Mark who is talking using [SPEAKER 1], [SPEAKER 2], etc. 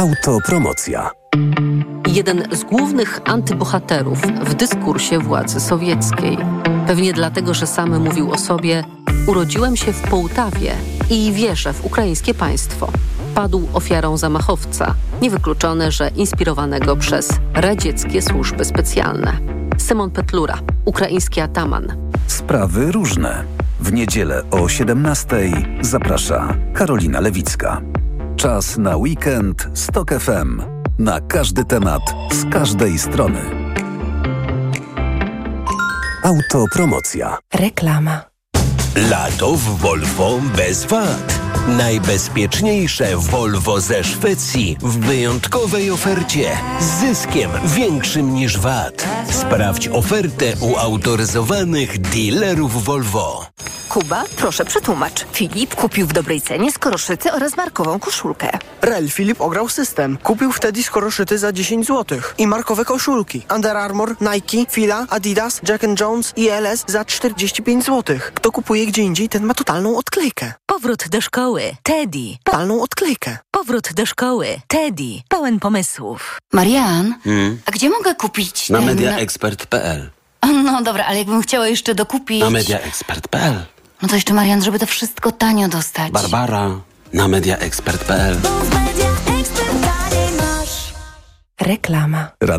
[SPEAKER 1] Autopromocja.
[SPEAKER 2] Jeden z głównych antybohaterów w dyskursie władzy sowieckiej. Pewnie dlatego, że sam mówił o sobie: urodziłem się w Połtawie i wierzę w ukraińskie państwo. Padł ofiarą zamachowca, niewykluczone, że inspirowanego przez radzieckie służby specjalne. Szymon Petlura, ukraiński ataman.
[SPEAKER 1] Sprawy różne. W niedzielę o 17:00 zaprasza Karolina Lewicka. Czas na weekend z TOK FM. Na każdy temat, z każdej strony. Autopromocja.
[SPEAKER 3] Reklama.
[SPEAKER 4] Lato w Volvo bez wad. Najbezpieczniejsze Volvo ze Szwecji w wyjątkowej ofercie z zyskiem większym niż VAT. Sprawdź ofertę u autoryzowanych dealerów Volvo.
[SPEAKER 3] Kuba, proszę przetłumacz. Filip kupił w dobrej cenie skoroszyty oraz markową koszulkę.
[SPEAKER 5] Rel Filip ograł system. Kupił wtedy skoroszyty za 10 zł. I markowe koszulki. Under Armour, Nike, Fila, Adidas, Jack & Jones i LS za 45 zł. Kto kupuje gdzie indziej, ten ma totalną odklejkę.
[SPEAKER 6] Powrót do szkoły. Teddy.
[SPEAKER 5] Totalną odklejkę.
[SPEAKER 6] Powrót do szkoły. Teddy. Pełen pomysłów.
[SPEAKER 7] Marian, a gdzie mogę kupić
[SPEAKER 8] Na mediaexpert.pl.
[SPEAKER 7] No dobra, ale jakbym chciała jeszcze dokupić...
[SPEAKER 8] Na mediaexpert.pl.
[SPEAKER 7] No to jeszcze, Marian, żeby to wszystko tanio dostać.
[SPEAKER 8] Barbara. Na mediaexpert.pl.
[SPEAKER 3] Reklama.